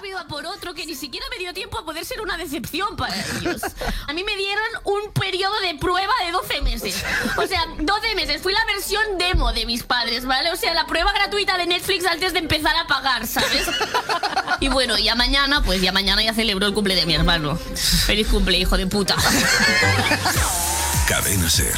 rápido a por otro que ni siquiera me dio tiempo a poder ser una decepción para ellos. A mí me dieron un periodo de prueba de 12 meses. O sea, 12 meses. Fui la versión demo de mis padres, ¿vale? O sea, la prueba gratuita de Netflix antes de empezar a pagar, ¿sabes? Y bueno, ya mañana ya celebro el cumple de mi hermano. Feliz cumple, hijo de puta. Cadena Ser.